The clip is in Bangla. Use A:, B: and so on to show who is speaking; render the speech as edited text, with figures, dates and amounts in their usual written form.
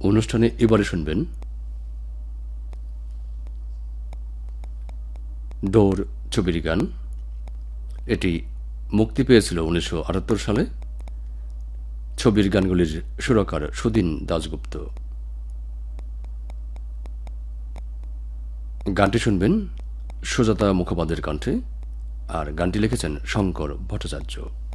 A: অনুষ্ঠানে এবারে শুনবেন ডোর ছবির গান। এটি মুক্তি পেয়েছিল 1978 সালে। ছবির গানগুলির সুরকার সুদিন দাশগুপ্ত। গানটি শুনবেন সুজাতা মুখোপাধ্যায়ের কণ্ঠে, আর গানটি লিখেছেন শঙ্কর ভট্টাচার্য।